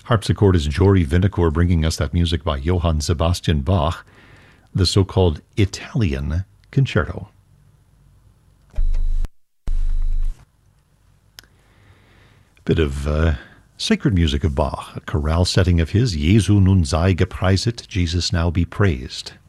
Harpsichord is Jory Vinacore bringing us that music by Johann Sebastian Bach, the so-called Italian Concerto. Bit of sacred music of Bach, a chorale setting of his, Jesu nun sei gepreiset, Jesus now be praised.